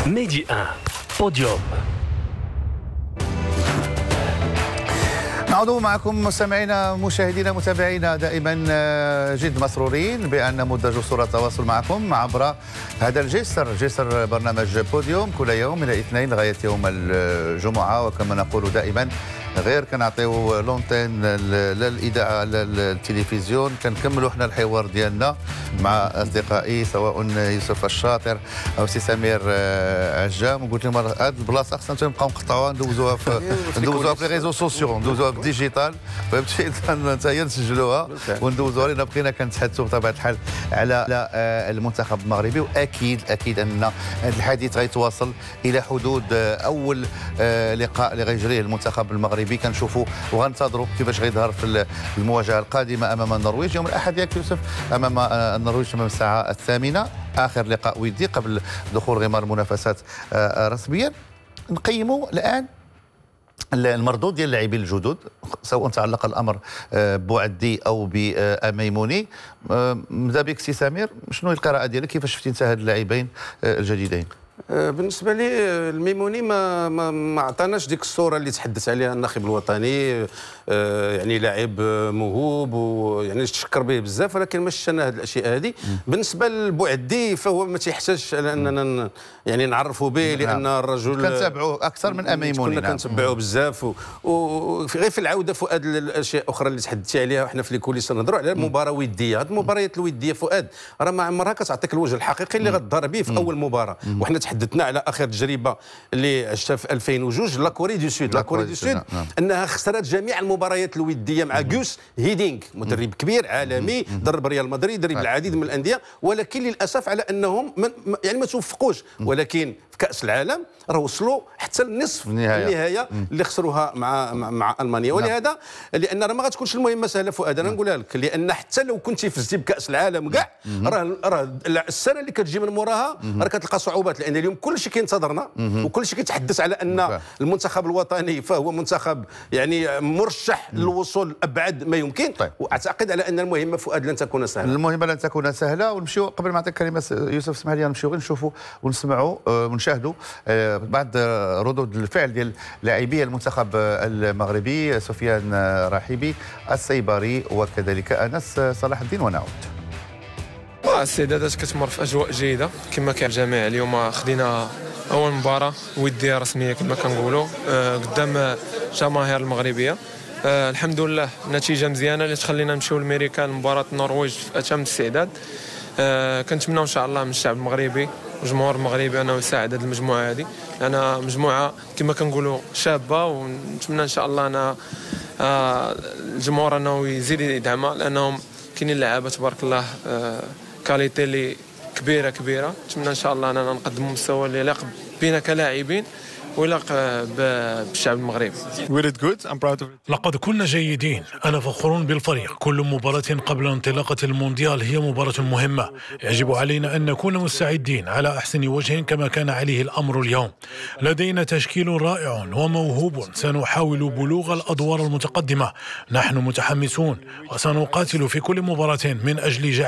ميدي 1 بوديوم. نعود معكم مشاهدينا متابعينا دائما جد مسرورين بأن نمد جسور التواصل معكم عبر هذا جسر برنامج بوديوم كل يوم من الاثنين لغاية يوم الجمعة، وكما نقول دائما غير كنعطيو لونتين للإذاعة للتلفزيون كنكملوا حنا الحوار ديالنا مع أصدقائي سواء يوسف الشاطر أو سي سمير عجام، وقلت لهم هذه البلاصة خصنا نبقاو نقطعوها ندوزوها في لي ريزو سوسيو، ندوزوها في الديجيتال، فهمتي حتى هي نسجلوها وندوزوها لنا. بقينا كنتحدثوا بطبيعة الحال على المنتخب المغربي، وأكيد أن الحديث غيتواصل إلى حدود أول لقاء اللي غيجريه المنتخب المغربي. كنشوفوا وغنتظروا كيفاش غيظهر في المواجهه القادمه امام النرويج يوم الاحد ياك يوسف، امام النرويج تمام الساعه 8، اخر لقاء ودي قبل دخول غمار المنافسات رسميا. نقيموا الان المردود ديال اللاعبين الجدد، سواء تعلق الامر بوعدي او بميموني. نبدا بك سي سمير، شنو هي القراءه ديالك؟ كيفاش شفتي انت هاد اللاعبين الجديدين؟ بالنسبه لي الميموني ما عطاناش ديك الصوره اللي تحدث عليها الناخب الوطني، يعني لاعب موهوب ويعني تشكر به بزاف، ولكن ما شفنا هذه الاشياء هذه. بالنسبه للبوعدي فهو ما تيحتاجش على اننا يعني نعرفوا به، لان الرجل كنتابعوه اكثر من اميموني، كنا كنتبعوه بزاف. وغير في العوده فؤاد الاشياء اخرى اللي تحدثتي عليها وحنا في الكوليس نهضروا على مباراه وديه. هذه المباريات الوديه فؤاد راه ما عمرها كتعطيك الوجه الحقيقي اللي غتظهر به في اول مباراه. وحنا تحدثنا على اخر تجربه اللي عشتها في 2002 لا كوري دو سود انها خسرت جميع المباريات الوديه مع غوس هيدينغ، مدرب كبير عالمي درب ريال مدريد، درب العديد من الانديه، ولكن للاسف على انهم يعني ما توفقوش. ولكن في كاس العالم راه وصلوا حتى النصف النهايه اللي خسروها مع المانيا. ولهذا لان راه ما غتكونش المهمه سهله فؤاد، انا نقولها لك، لان حتى لو كنتي فزتي بكاس العالم كاع راه السنه اللي كتجي من موراها راه كتلقى صعوبات، لان اليوم كل شيء كينتظرنا وكل شيء كيتحدث على ان المنتخب الوطني فهو منتخب يعني مرشح للوصول ابعد ما يمكن. واعتقد على ان المهمه فؤاد لن تكون سهله. المهمه لن تكون سهله. ونمشيو قبل ما نعطيك كلمه يوسف، اسمح لي نمشيو غير نشوفوا ونسمعوا ونشاهدوا بعض ردود الفعل ديال لاعبي المنتخب المغربي سفيان رحيبي، السيباري وكذلك انس صلاح الدين، ونعود. السيدات كتمر في اجواء جيده كما كان الجميع. اليوم خدينا اول مباراه وديه رسميه كما كنقولوا قدام الجماهير المغربيه. الحمد لله نتيجه مزيانه اللي تخلينا نمشيو لامريكا لمباراه النرويج في اتم الاستعداد. كنتمناو ان شاء الله من الشعب المغربي والجمهور المغربي انه يساعد هذه المجموعه هذه، لان مجموعه كما كنقولوا شابه، ونتمنى ان شاء الله ان الجمهور انه يزيد يدعمها، لانهم كاينين لعابه تبارك الله كاليتي اللي كبيره. نتمنى ان شاء الله اننا نقدموا مستوى اللي يليق بنا كلاعبين ويليق بالشعب المغربي. لقد كنا جيدين، أنا فخور بالفريق. كل مباراة قبل انطلاقة المونديال هي مباراة مهمة، يجب علينا أن نكون مستعدين على أحسن وجه كما كان عليه الأمر اليوم. لدينا تشكيل رائع وموهوب، سنحاول بلوغ الأدوار المتقدمة. نحن متحمسون وسنقاتل في كل مباراة من أجل جعل